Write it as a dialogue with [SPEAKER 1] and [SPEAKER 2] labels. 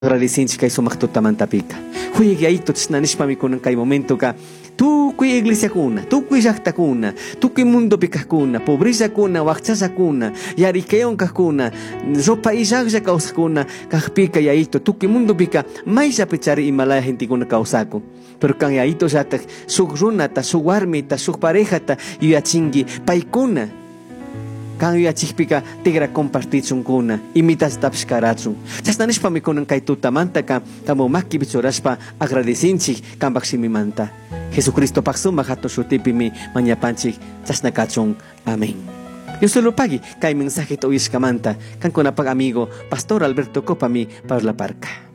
[SPEAKER 1] Agradecemos que somos totalmente pica. Juegue ahí todos nanishpami con un momento que tú que iglesia cuna, tú que jacta cuna, tú que mundo pica cuna, pobreza cuna, wachasa cuna, yarikeon cuna, ropa y jagja causa cuna, pica y ahí tú que mundo pica, mais a pechar y malaya gente cuna causaco. Pero can ahí to jata su runata, su warmita, su parejata y a chingi paikuna. Kan ya chispika tigra compartir kuna imitas taps karatsu. Chasnanis pa mi kunan kay tutamanta ka kamo makki bichoraspa agradecinchi kan baksimi manta. Jesucristo paksuma hato shutipi mi manyapanchi chasnakachung. Amén. Yo solo pagi kay mensaje to iskamanta kan kunapag amigo Pastor Alberto Copami para la parca.